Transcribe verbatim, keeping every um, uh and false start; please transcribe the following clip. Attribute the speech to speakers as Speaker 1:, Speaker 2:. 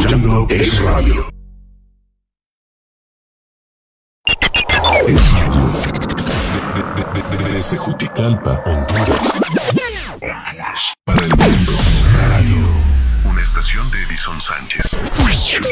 Speaker 1: escuchando Es Radio. Es Radio. De- de- de- de- Desde Juticalpa, Honduras. Para el mundo. Radio. Una estación de Edison Sánchez.